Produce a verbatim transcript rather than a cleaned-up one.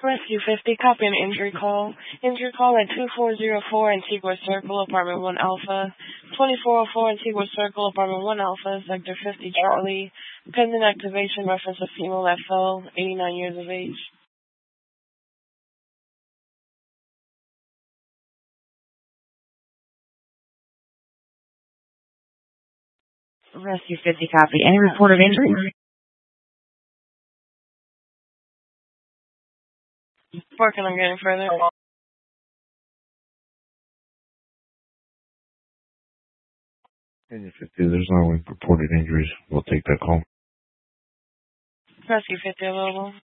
Rescue fifty, copy an injury call. Injury call at two four zero four Antigua Circle, Apartment one Alpha. twenty-four oh four Antigua Circle, Apartment one Alpha, Sector fifty Charlie. Pending activation, reference of female F L, eighty-nine years of age. Rescue fifty, copy. Any report of injury? Working on getting further. Engine fifty, there's no reported injuries. We'll take that call. Rescue fifty available.